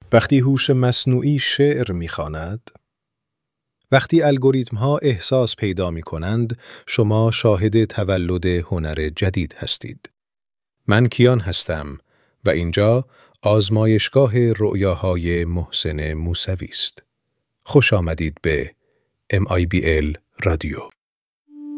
وقتی هوش مصنوعی شعر می‌خواند، وقتی الگوریتم‌ها احساس پیدا می‌کنند، شما شاهد تولد هنر جدید هستید. من کیان هستم و اینجا آزمایشگاه رؤیاهای محسن موسوی است. خوش آمدید به MIBL رادیو.